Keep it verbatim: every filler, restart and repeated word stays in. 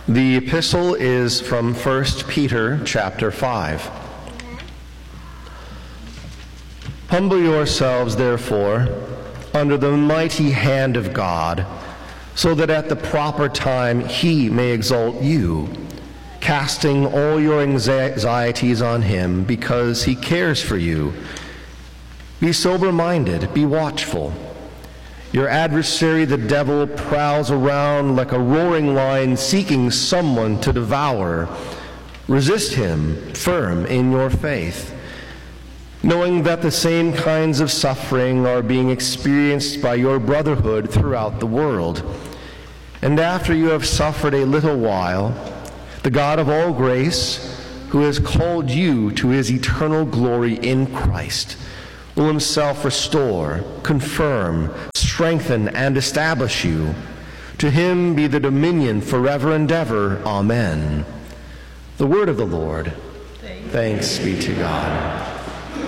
The epistle is from First Peter chapter five. Humble yourselves, therefore, under the mighty hand of God, so that at the proper time he may exalt you, casting all your anxieties on him, because he cares for you. Be sober-minded, be watchful. Your adversary, the devil, prowls around like a roaring lion seeking someone to devour. Resist him, firm in your faith, knowing that the same kinds of suffering are being experienced by your brotherhood throughout the world. And after you have suffered a little while, the God of all grace, who has called you to his eternal glory in Christ, will himself restore, confirm, strengthen, and establish you. To him be the dominion forever and ever. Amen. The word of the Lord. Thanks, Thanks be to God.